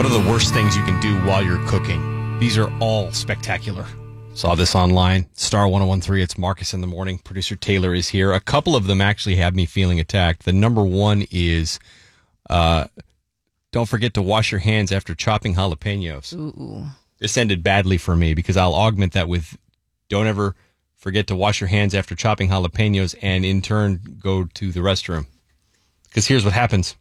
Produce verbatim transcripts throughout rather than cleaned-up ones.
What are the worst things you can do while you're cooking? These are all spectacular. Saw this online. Star one oh one three, it's Marcus in the Morning. Producer Taylor is here. A couple of them actually have me feeling attacked. The number one is, uh, don't forget to wash your hands after chopping jalapenos. Ooh. This ended badly for me because I'll augment that with, don't ever forget to wash your hands after chopping jalapenos and in turn go to the restroom. Because here's what happens.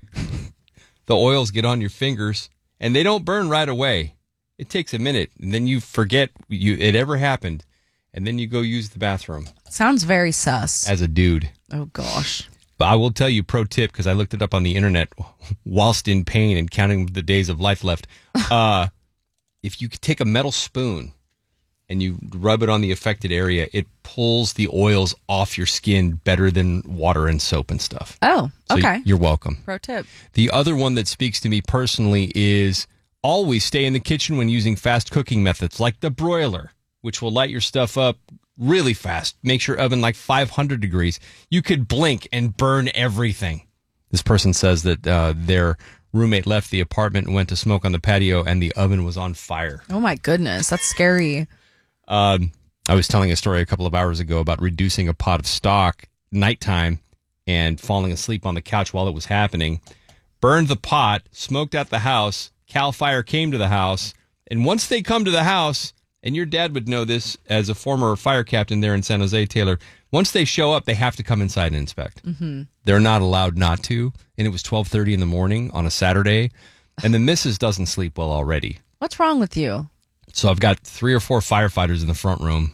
The oils get on your fingers and they don't burn right away. It takes a minute, and then you forget you it ever happened, and then you go use the bathroom. Sounds very sus. As a dude. Oh, gosh. But I will tell you, pro tip, because I looked it up on the internet whilst in pain and counting the days of life left. Uh, if you take a metal spoon and you rub it on the affected area, it pulls the oils off your skin better than water and soap and stuff. Oh, So okay. you're welcome. Pro tip. The other one that speaks to me personally is always stay in the kitchen when using fast cooking methods like the broiler, which will light your stuff up really fast. Makes your oven like five hundred degrees. You could blink and burn everything. This person says that uh, their roommate left the apartment and went to smoke on the patio and the oven was on fire. Oh, my goodness. That's scary. Um, I was telling a story a couple of hours ago about reducing a pot of stock nighttime and falling asleep on the couch while it was happening. Burned the pot, smoked out the house. Cal Fire came to the house, and once they come to the house, and your dad would know this as a former fire captain there in San Jose, Taylor, once they show up, they have to come inside and inspect. Mm-hmm. They're not allowed not to, and it was twelve thirty in the morning on a Saturday, and the missus doesn't sleep well already. What's wrong with you? So I've got three or four firefighters in the front room.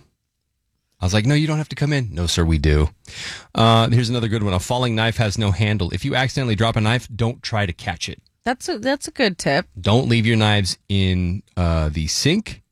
I was like, no, you don't have to come in. No, sir, we do. Uh, here's another good one. A falling knife has no handle. If you accidentally drop a knife, don't try to catch it. That's a, that's a good tip. Don't leave your knives in uh, the sink.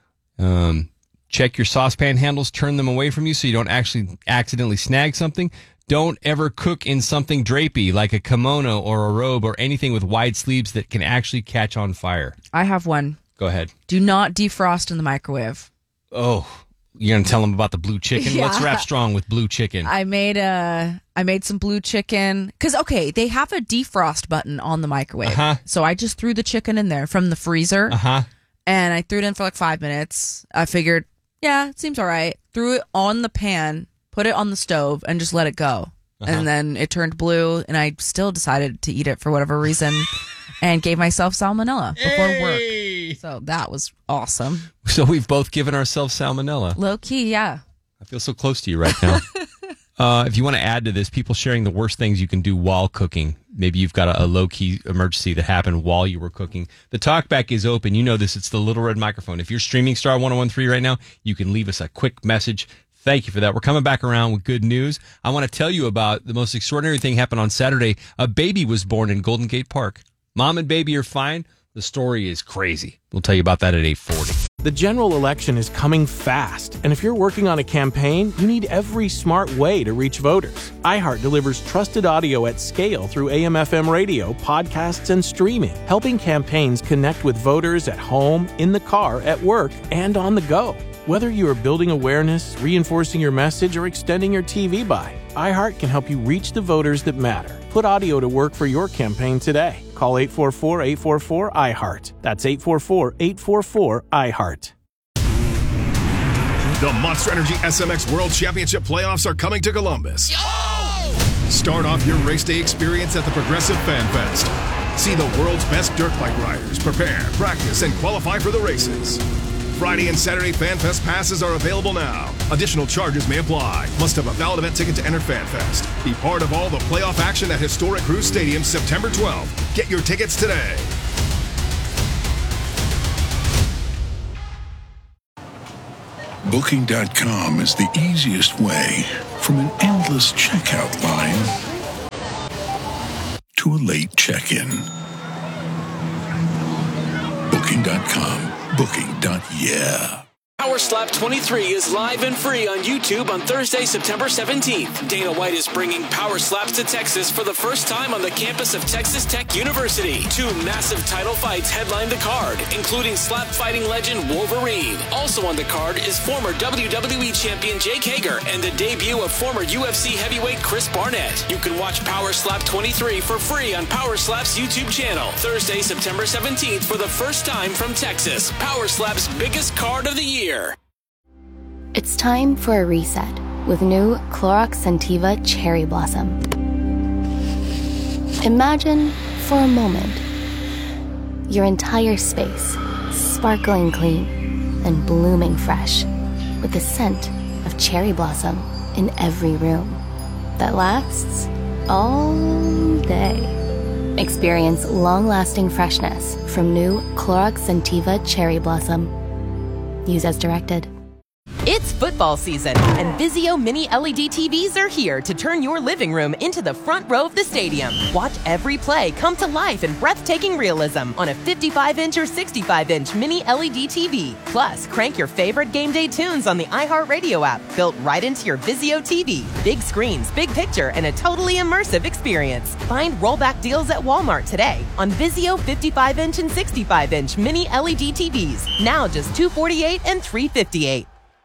Um, check your saucepan handles. Turn them away from you so you don't actually accidentally snag something. Don't ever cook in something drapey like a kimono or a robe or anything with wide sleeves that can actually catch on fire. I have one. Go ahead. Do not defrost in the microwave. Oh, you're going to tell them about the blue chicken? Yeah. Let's wrap strong with blue chicken. I made a, I made some blue chicken. Because, okay, they have a defrost button on the microwave. Uh-huh. So I just threw the chicken in there from the freezer. Uh-huh. And I threw it in for like five minutes. I figured, yeah, it seems all right. Threw it on the pan, put it on the stove, and just let it go. Uh-huh. And then it turned blue, and I still decided to eat it for whatever reason and gave myself salmonella before Hey! work. So that was awesome. So we've both given ourselves salmonella. Low key, yeah. I feel so close to you right now. uh, if you want to add to this, people sharing the worst things you can do while cooking. Maybe you've got a, a low-key emergency that happened while you were cooking. The talkback is open. You know this. It's the little red microphone. If you're streaming Star one oh one three right now, you can leave us a quick message. Thank you for that. We're coming back around with good news. I want to tell you about the most extraordinary thing happened on Saturday. A baby was born in Golden Gate Park. Mom and baby are fine. The story is crazy. We'll tell you about that at eight forty. The general election is coming fast, and if you're working on a campaign, you need every smart way to reach voters. iHeart delivers trusted audio at scale through A M F M radio, podcasts, and streaming, helping campaigns connect with voters at home, in the car, at work, and on the go. Whether you are building awareness, reinforcing your message, or extending your T V buy, iHeart can help you reach the voters that matter. Put audio to work for your campaign today. Call eight four four, eight four four, I heart. That's eight four four, eight four four, I heart. The Monster Energy S M X World Championship playoffs are coming to Columbus. Yo! Start off your race day experience at the Progressive Fan Fest. See the world's best dirt bike riders prepare, practice, and qualify for the races. Friday and Saturday Fan Fest passes are available now. Additional charges may apply. Must have a valid event ticket to enter Fan Fest. Be part of all the playoff action at historic Cruz Stadium September twelfth. Get your tickets today. Booking dot com is the easiest way from an endless checkout line to a late check-in. Booking dot com. Booking. Yeah. Power Slap twenty-three is live and free on YouTube on Thursday, September seventeenth. Dana White is bringing Power Slaps to Texas for the first time on the campus of Texas Tech University. Two massive title fights headline the card, including slap fighting legend Wolverine. Also on the card is former W W E champion Jake Hager and the debut of former U F C heavyweight Chris Barnett. You can watch Power Slap twenty-three for free on Power Slap's YouTube channel. Thursday, September seventeenth for the first time from Texas. Power Slap's biggest card of the year. It's time for a reset with new Clorox Scentiva Cherry Blossom. Imagine, for a moment, your entire space sparkling clean and blooming fresh with the scent of cherry blossom in every room that lasts all day. Experience long-lasting freshness from new Clorox Scentiva Cherry Blossom. Use as directed. It's football season, and Vizio Mini L E D T Vs are here to turn your living room into the front row of the stadium. Watch every play come to life in breathtaking realism on a fifty-five inch or sixty-five inch Mini L E D T V. Plus, crank your favorite game day tunes on the iHeartRadio app, built right into your Vizio T V. Big screens, big picture, and a totally immersive experience. Find rollback deals at Walmart today on Vizio fifty-five inch and sixty-five inch Mini L E D T Vs. Now just two hundred forty-eight dollars and three hundred fifty-eight dollars.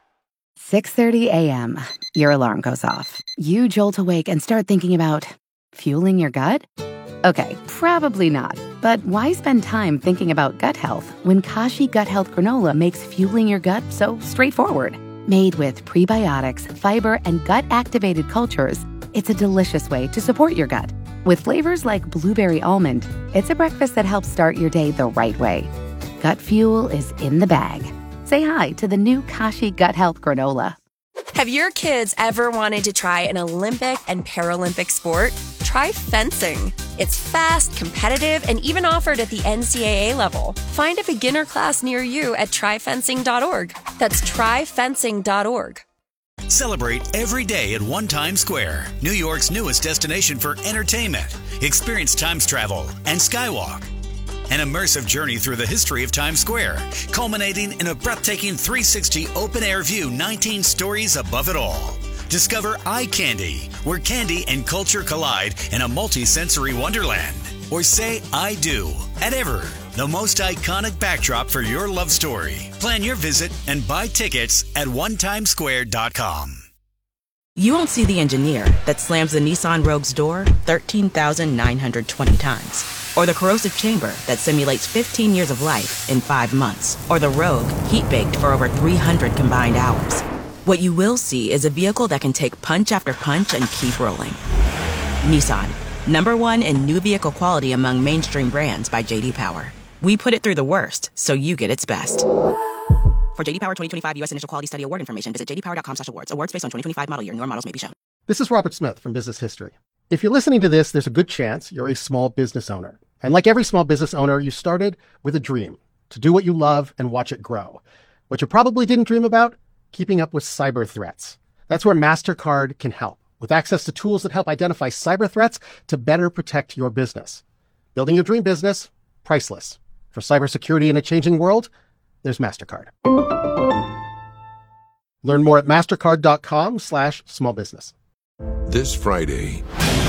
six thirty a.m. Your alarm goes off. You jolt awake and start thinking about fueling your gut? Okay, probably not. But why spend time thinking about gut health when Kashi Gut Health Granola makes fueling your gut so straightforward? Made with prebiotics, fiber, and gut-activated cultures, it's a delicious way to support your gut. With flavors like blueberry almond, it's a breakfast that helps start your day the right way. Gut fuel is in the bag. Say hi to the new Kashi Gut Health Granola. Have your kids ever wanted to try an Olympic and Paralympic sport? Try fencing. It's fast, competitive, and even offered at the N C double A level. Find a beginner class near you at try fencing dot org. That's try fencing dot org. Celebrate every day at One Times Square, New York's newest destination for entertainment. Experience Times Travel and Skywalk. An immersive journey through the history of Times Square, culminating in a breathtaking three sixty open-air view, nineteen stories above it all. Discover Eye Candy, where candy and culture collide in a multi-sensory wonderland. Or say I do at Ever, the most iconic backdrop for your love story. Plan your visit and buy tickets at one times square dot com. You won't see the engineer that slams the Nissan Rogue's door thirteen thousand nine hundred twenty times. Or the corrosive chamber that simulates fifteen years of life in five months. Or the Rogue heat-baked for over three hundred combined hours. What you will see is a vehicle that can take punch after punch and keep rolling. Nissan, number one in new vehicle quality among mainstream brands by J D Power. We put it through the worst, so you get its best. For J D Power twenty twenty-five U S Initial Quality Study Award information, visit j d power dot com slash awards. Awards based on twenty twenty-five model year. Newer models may be shown. This is Robert Smith from Business History. If you're listening to this, there's a good chance you're a small business owner. And like every small business owner, you started with a dream to do what you love and watch it grow. What you probably didn't dream about, keeping up with cyber threats. That's where MasterCard can help, with access to tools that help identify cyber threats to better protect your business. Building your dream business, priceless. For cybersecurity in a changing world, there's MasterCard. Learn more at mastercard.com slash small business. This Friday.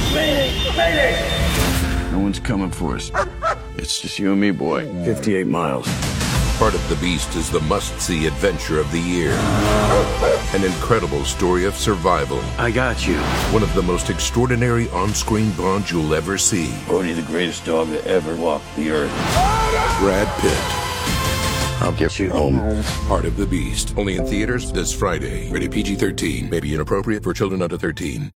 No one's coming for us. It's just you and me, boy. fifty-eight miles. Part of the Beast is the must-see adventure of the year. An incredible story of survival. I got you. One of the most extraordinary on-screen bonds you'll ever see. Bodhi, the greatest dog that ever walked the earth. Brad Pitt. I'll get you home. Part of the Beast. Only in theaters this Friday. Rated P G thirteen. May be inappropriate for children under thirteen.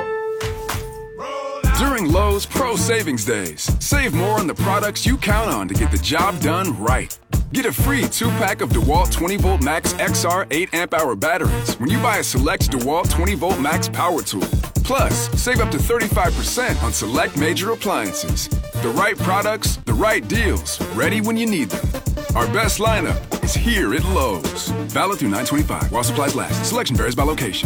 During Lowe's Pro Savings Days, save more on the products you count on to get the job done right. Get a free two-pack of DeWalt twenty volt Max X R eight amp hour batteries when you buy a select DeWalt twenty volt Max power tool. Plus, save up to thirty-five percent on select major appliances. The right products, the right deals, ready when you need them. Our best lineup is here at Lowe's. Valid through nine twenty-five while supplies last. Selection varies by location.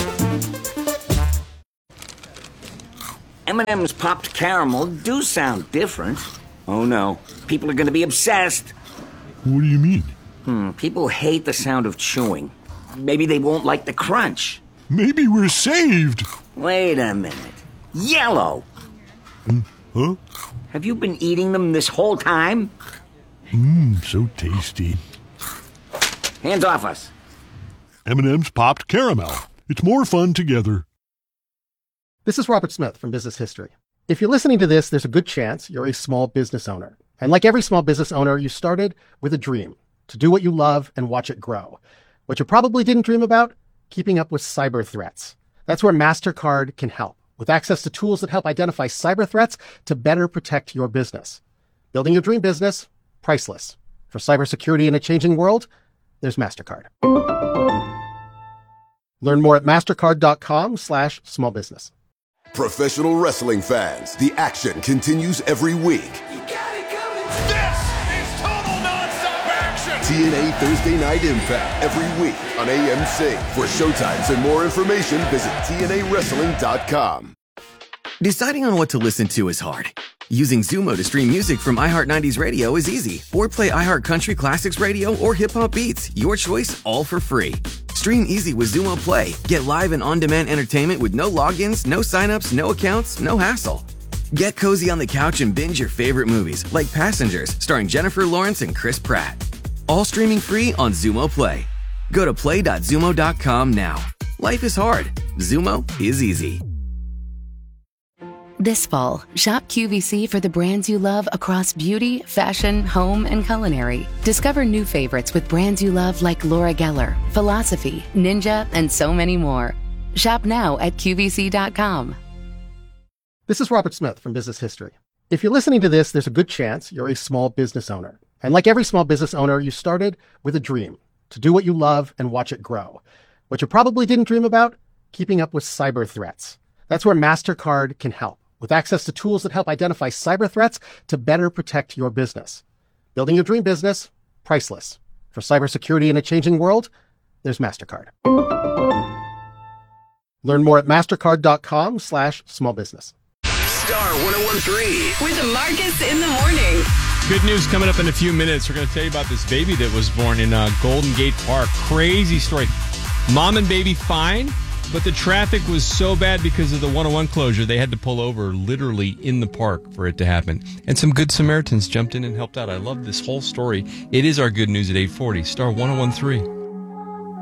M and M's popped caramel do sound different. Oh no, people are going to be obsessed. What do you mean? Hmm, people hate the sound of chewing. Maybe they won't like the crunch. Maybe we're saved. Wait a minute. Yellow! Mm, huh? Have you been eating them this whole time? Mmm, so tasty. Hands off us. M and M's popped caramel. It's more fun together. This is Robert Smith from Business History. If you're listening to this, there's a good chance you're a small business owner. And like every small business owner, you started with a dream to do what you love and watch it grow. What you probably didn't dream about? Keeping up with cyber threats. That's where MasterCard can help, with access to tools that help identify cyber threats to better protect your business. Building your dream business, priceless. For cybersecurity in a changing world, there's MasterCard. Learn more at mastercard.com slash small business. Professional wrestling fans, the action continues every week. T N A Thursday Night Impact every week on A M C. For showtimes and more information, visit T N A wrestling dot com. Deciding on what to listen to is hard. Using Zumo to stream music from iHeart nineties Radio is easy. Or play iHeart Country Classics Radio or Hip Hop Beats. Your choice, all for free. Stream easy with Zumo Play. Get live and on-demand entertainment with no logins, no signups, no accounts, no hassle. Get cozy on the couch and binge your favorite movies, like Passengers, starring Jennifer Lawrence and Chris Pratt. All streaming free on Zumo Play. Go to play dot zumo dot com now. Life is hard. Zumo is easy. This fall, shop Q V C for the brands you love across beauty, fashion, home, and culinary. Discover new favorites with brands you love like Laura Geller, Philosophy, Ninja, and so many more. Shop now at Q V C dot com. This is Robert Smith from Business History. If you're listening to this, there's a good chance you're a small business owner. And like every small business owner, you started with a dream to do what you love and watch it grow. What you probably didn't dream about? Keeping up with cyber threats. That's where MasterCard can help, with access to tools that help identify cyber threats to better protect your business. Building your dream business, priceless. For cybersecurity in a changing world, there's MasterCard. Learn more at mastercard.com slash small business. Star one oh one three. With Marcus in the morning. Good news coming up in a few minutes. We're going to tell you about this baby that was born in uh, Golden Gate Park. Crazy story. Mom and baby fine, but the traffic was so bad because of the one oh one closure, they had to pull over literally in the park for it to happen. And some good Samaritans jumped in and helped out. I love this whole story. It is our good news at eight forty. Star one oh one three.